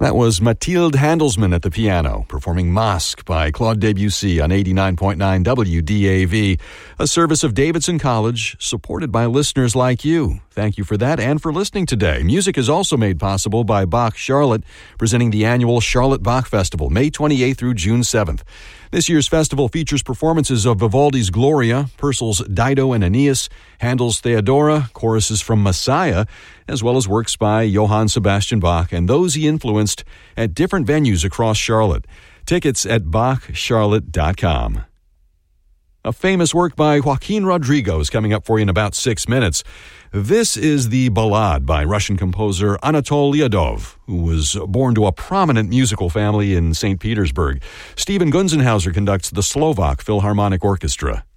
That was Mathilde Handelsman at the piano, performing Masque by Claude Debussy on 89.9 WDAV, a service of Davidson College, supported by listeners like you. Thank you for that and for listening today. Music is also made possible by Bach Charlotte, presenting the annual Charlotte Bach Festival, May 28th through June 7th. This year's festival features performances of Vivaldi's Gloria, Purcell's Dido and Aeneas, Handel's Theodora, choruses from Messiah, as well as works by Johann Sebastian Bach and those he influenced at different venues across Charlotte. Tickets at BachCharlotte.com. A famous work by Joaquin Rodrigo is coming up for you in about 6 minutes. This is the Ballade by Russian composer Anatol Lyudov, who was born to a prominent musical family in St. Petersburg. Stephen Gunzenhauser conducts the Slovak Philharmonic Orchestra.